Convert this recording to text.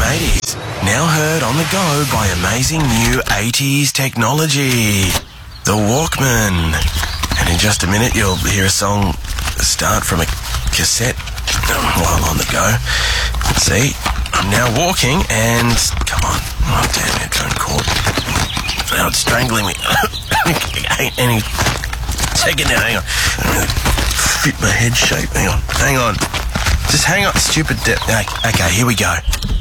80s. Now heard on the go by amazing new 80s technology. The Walkman. And in just a minute you'll hear a song start from a cassette while on the go. See, I'm now walking and... Come on. Oh, damn it, phone cord. Now it's strangling me. Any second now, hang on. I'm going to fit my head shape. Hang on. Just hang on, stupid... Okay, here we go.